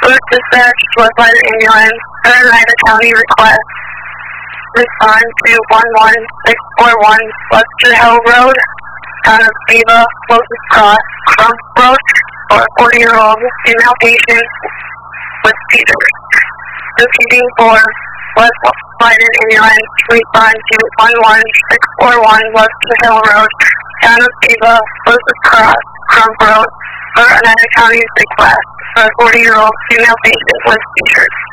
Booth dispatch, West Side Ambulance, Oneida County request. Respond to 11641 Webster Hill Road, town of Beaver, closest cross, Crump Road, for a 40-year-old female patient with seizures. Proceeding for West Side Ambulance, respond to 11641 Webster Hill Road, town of Beaver, closest cross, Crump Road, for Oneida County's request for a 40-year-old female patient with seizures.